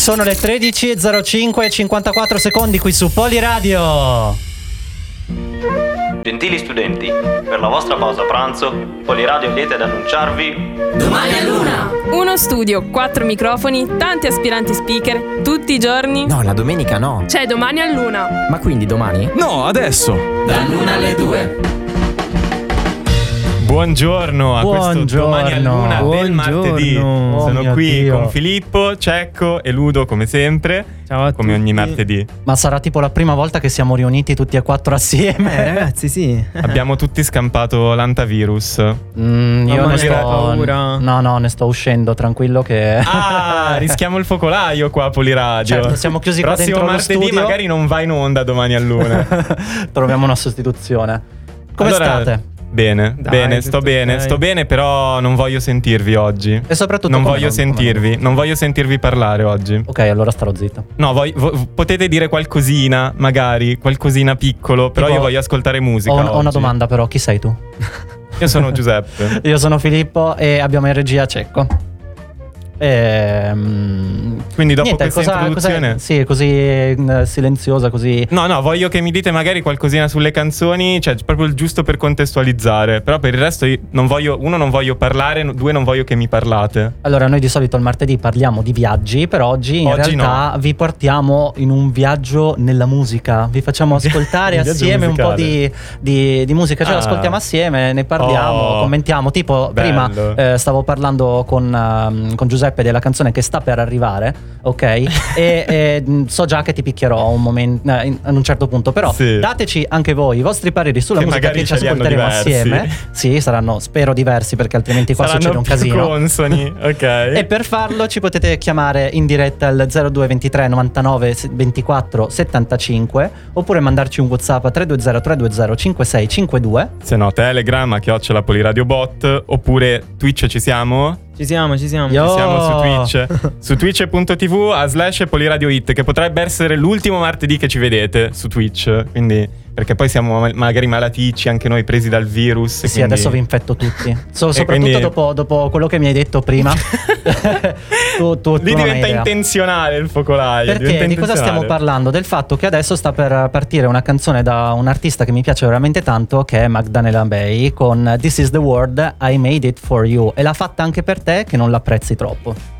Sono le 13.05 e 54 secondi qui su Poliradio. Gentili studenti, per la vostra pausa pranzo, Poliradio è lieta ad annunciarvi Domani a Luna! Uno studio, 4 microfoni, tanti aspiranti speaker, tutti i giorni. No, la domenica no. C'è Domani a Luna. Ma quindi domani? No, adesso! Dall'1 alle 2. Buongiorno a questo Domani a Luna del martedì. Sono qui con Filippo, Cecco e Ludo come sempre. Ciao a tutti. Come ogni martedì. Ma sarà tipo la prima volta che siamo riuniti tutti e quattro assieme. Ragazzi, sì. Abbiamo tutti scampato l'antavirus. Io ne sto paura. No, ne sto uscendo, tranquillo che Rischiamo il focolaio qua a Poliradio. Certo, siamo chiusi qua Prossimo dentro lo martedì studio. magari non va in onda Domani a Luna. Troviamo una sostituzione. Come Allora, state? Bene, Dai, bene, tutto ok. sto bene, però non voglio sentirvi oggi. E soprattutto non come voglio sentirvi, non voglio sentirvi parlare oggi. Ok, allora starò zitto. No, potete dire qualcosina, magari, qualcosina piccolo, però Tipo, io voglio ascoltare musica. Ho una oggi. domanda però, chi sei tu? Io sono Giuseppe. Io sono Filippo e abbiamo in regia Cecco. Quindi dopo niente, questa introduzione sì, è così silenziosa, così. No, voglio che mi dite magari qualcosina sulle canzoni, cioè proprio il giusto per contestualizzare. Però per il resto io non voglio parlare, 2 non voglio che mi parlate. Allora, noi di solito il martedì parliamo di viaggi, però oggi in realtà vi portiamo in un viaggio nella musica. Vi facciamo ascoltare assieme un po' di musica, cioè ascoltiamo assieme, ne parliamo, commentiamo. Tipo, bello. prima stavo parlando con Giuseppe della canzone che sta per arrivare, ok? e so già che ti picchierò un momento, in un certo punto, però sì. Dateci anche voi i vostri pareri sulla Che musica magari che ci ce li hanno ascolteremo diversi. assieme. Sì, saranno, spero, diversi, perché altrimenti qua succede un casino. Saranno più consoni, ok. E per farlo ci potete chiamare in diretta al 0223 99 24 75 oppure mandarci un WhatsApp a 320 320 5652. Se no, Telegram a @Poliradiobot oppure Twitch ci siamo? Ci siamo. Yo. Ci siamo su Twitch. Su twitch.tv/PoliradiоIT, che potrebbe essere l'ultimo martedì che ci vedete su Twitch. Quindi, perché poi siamo magari malaticci anche noi, presi dal virus. Sì, quindi... adesso vi infetto tutti. Soprattutto quindi... dopo quello che mi hai detto prima. tu Lì non hai diventa idea. intenzionale il focolaio. Perché di cosa stiamo parlando? Del fatto che adesso sta per partire una canzone da un artista che mi piace veramente tanto, che è Magdalena Bay, con This Is The World, I Made It For You. E l'ha fatta anche per te che non l'apprezzi troppo.